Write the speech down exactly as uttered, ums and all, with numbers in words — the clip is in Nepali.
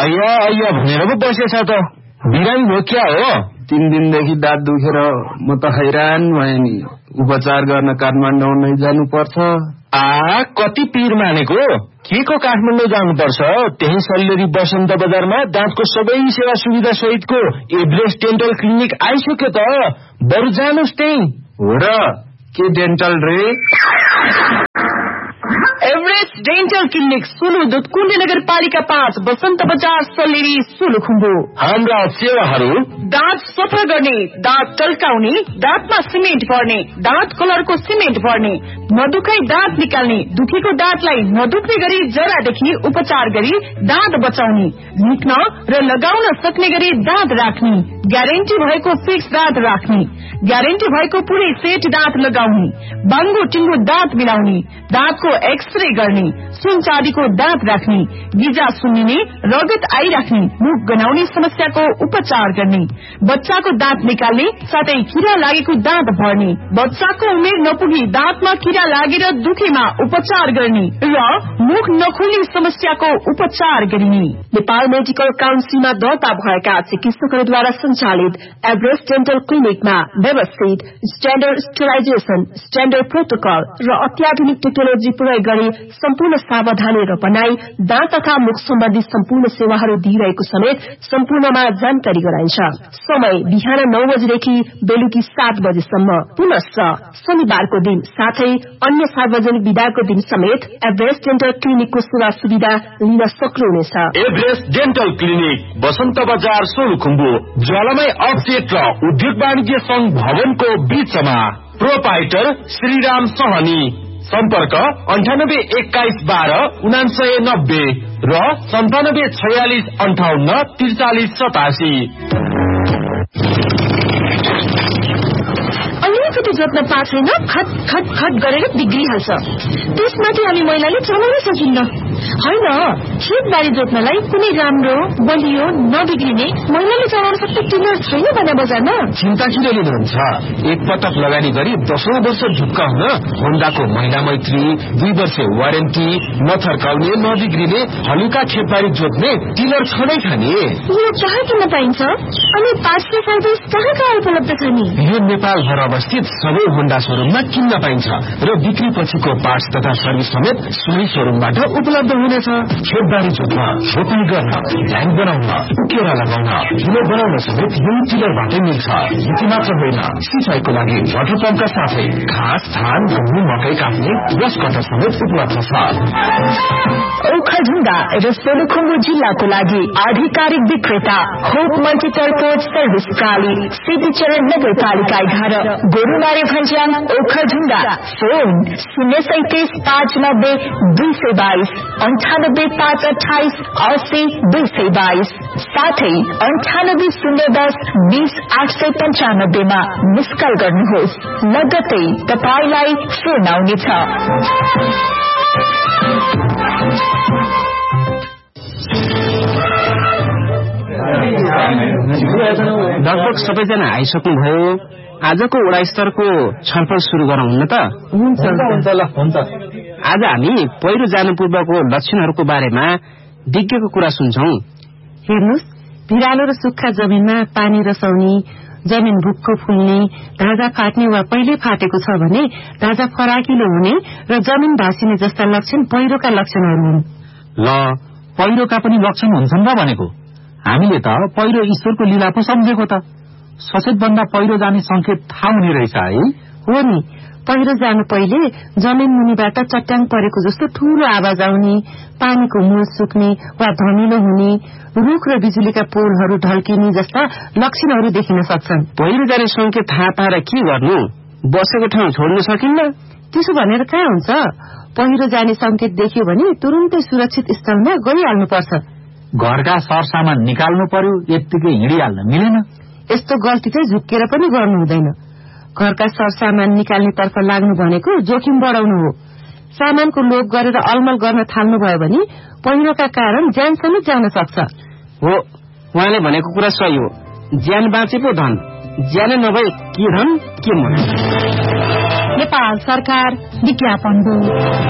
आइया आइया भनेर पो बसेछ त। बिरामी हो क्या हो? तीन दिनदेखि दाँत दुखेर म त हैरान भएँ नि। उपचार गर्न काठमाडौँ नै जानुपर्छ। आ कति पीर मानेको? के को काठमाडौँ जानुपर्छ? त्यही सल्लेरी बसन्त बजारमा दाँतको सबै सेवा सुविधा सहितको एभरेस्ट डेन्टल क्लिनिक आइसक्यो त। बरु जानुस् त्यही। हो र, के डेन्टल रे? Everest dental clinic Sulu Dudhkund नगरपालिका पाँच बसन्त बजार सल्लेरी सोलुखुम्बु। हाम्रा सेवाहरू: दाँत सफा गर्ने, दाँत टल्काउने, दाँतमा सिमेन्ट भर्ने, दाँत कलरको सिमेन्ट भर्ने, नदुखाई दाँत निकाल्ने, दुखेको दाँतलाई नदुख्ने गरी जरादेखि उपचार गरी दाँत बचाउने, निक्न र लगाउन सक्ने गरी दाँत राख्ने, ग्यारेन्टी भएको फिक्स दाँत राख्ने, ग्यारेन्टी भएको पुरै सेट दाँत लगाउने, बाङ्गो टिङ्गो दाँत मिलाउने, दाँतको एक्सरे गर्ने, सुन चाँदीको दाँत राख्ने, गिजा सुन्निने, रगत आइराख्ने, मुख गनाउने समस्याको उपचार गर्ने, बच्चाको दाँत निकाल्ने साथै किरा लागेको दाँत भर्ने, बच्चाको उमेर नपुगी दाँतमा किरा लागेर दुखेमा उपचार गर्ने र मुख नखुल्ने समस्याको उपचार गरिने। नेपाल मेडिकल काउन्सिलमा दर्ता भएका चिकित्सकहरूद्वारा सञ्चालित एभरेस्ट डेन्टल क्लिनिकमा व्यवस्थित स्ट्याण्डर्ड स्टेलाइजेसन, स्ट्याण्डर्ड प्रोटोकल र अत्याधुनिक टेक्नोलोजी प्रयोग गरी सम्पूर्ण सावधानी र बनाई दाँत तथा मुख सम्बन्धी सम्पूर्ण सेवाहरू दिइरहेको समेत सम्पूर्णमा जानकारी गराइन्छ। समय बिहान नौ बजेदेखि बेलुकी सात बजेसम्म। पुनश्च शनिबारको दिन साथै अन्य सार्वजनिक विदाको दिन समेत एभरेस्ट डेन्टल क्लिनिकको सेवा सुविधा लिन सक्नुहुनेछ। एभरेस्ट डेन्टल क्लिनिक बसन्त बजार सोलुखुम्बु, ज्वालामाई अपसेट र उद्योग वाणिज्य संघ भवनको बीचमा। प्रोपाइटर श्रीराम सहनी। सम्पर्क अन्ठानब्बे एक्काइस बाह्र उनासय नब्बे र सन्तानब्बे छयालिस अन्ठाउन्न त्रिचालिस सतासी। अलिकति जोत्न पाएको छैन, खट खट खट गरेर बिग्रिहाल्छ। त्यसमाथि हामी महिलाले चलाउन सकिन्न। होइन, खेतबारी जोत्नलाई कुनै राम्रो बलियो नबिग्रिने महिलाले चलाउन सक्ने टिलर छैन भने बजारमा। चिन्ता किन लिनुहुन्छ? एक पटक लगानी गरी दशौं वर्ष ढुक्क हुन होन्डाको महिला मैत्री, दुई वर्ष वारेन्टी, नथर्काउने नबिग्रिने हलुका खेतबारी जोत्ने टिलर छँदै छ नि। यो कहाँ किन्न पाइन्छ अनि पार्ट्सको सर्भिस कहाँ कहाँ उपलब्ध छ नि? यो नेपाल भर अवस्थित सबै होन्डा शोरूममा किन्न पाइन्छ र बिक्री पछिको पार्ट्स तथा सर्भिस समेत सोही शोरूमबाट उपलब्ध हुनेछ। खेतबारी जोत्न, रोपनी गर्न, ल्याङ बनाउन, उकेरा लगाउन, ठुलो बनाउन समेत यही टिलरबाटै मिल्छ। यति मात्र होइन, सिंचाइको लागि वाटर पम्पका साथै घाँस, धान, गहुँ, मकै काट्ने ब्रस कटर समेत उपलब्ध छ। ओखलढुङ्गा र सोलुखुम्बु जिल्लाको लागि आधिकारिक विक्रेता hope multi transport service प्राली, Siddhicharan नगरपालिका एघार, गोरुमारे भन्ज्याङ, ओखलढुङ्गा। फोन शून्य सैतिस पाँच नब्बे दुई सय बाइस, अन्ठानब्बे पाँच अठाइस अस्सी दुई सय बाइस, साथै अन्ठानब्बे शून्य दस बीस आठ सय पन्चानब्बेमा मिस कल गर्नुहोस्। लगत्तै तपाईलाई फोन आउनेछ। लगभग सबैजना आइसक्नुभयो। आजको वडा स्तरको छलफल शुरू गरौँ न त? हुन्छ हुन्छ ल हुन्छ। आज हामी पहिरो जानु पूर्वको लक्षणहरूको बारेमा विज्ञको कुरा सुन्छौं। हेर्नुहोस्, भिरालो र सुक्खा जमिनमा पानी रसाउने, जमिन भुक्को फुल्ने, ढाँचा फाट्ने वा पहिले फाटेको छ भने ढाँचा फराकिलो हुने र जमिन भाँसिने जस्ता लक्षण पहिरोका लक्षणहरू हुन्। ल, पहिरोका पनि लक्षण हुन्छन् र भनेको? हामीले त पहिरो ईश्वरको लीला पो सम्झेको त। सचेत भन्दा पहिरो जाने संकेत थाहा हुने रहेछ है? हो नि, पहिरो जानु पहिले जमिन मुनिबाट चट्याङ परेको जस्तो ठूलो आवाज आउने, पानीको मूल सुक्ने वा धमिलो हुने, रुख र बिजुलीका पोलहरू ढल्किने जस्ता लक्षणहरू देखिन सक्छन्। पहिरो जाने संकेत थाहा पाएर के गर्नु? बसेको ठाउँ छोड्न सकिन्न? त्यसो भनेर कहाँ हुन्छ? पहिरो जाने संकेत देखियो भने तुरुन्तै सुरक्षित स्थलमा गइहाल्नुपर्छ। घरका सरसामान निकाल्नु पर्यो, यत्तिकै हिँडिहाल्न मिलेन। यस्तो गल्ती चाहिँ झुक्केर पनि गर्नु हुँदैन। घरका सरसामान निकाल्नेतर्फ लाग्नु भनेको जोखिम बढाउनु हो। सामानको लोभ गरेर अलमल गर्न थाल्नुभयो भने पहिरोका कारण ज्यान समेत जान सक्छ। हो, उहाँले भनेको कुरा सही हो। ज्यान बाँचे पो धन, ज्यान नभए के धन के मन। नेपाल सरकार विज्ञापन हो।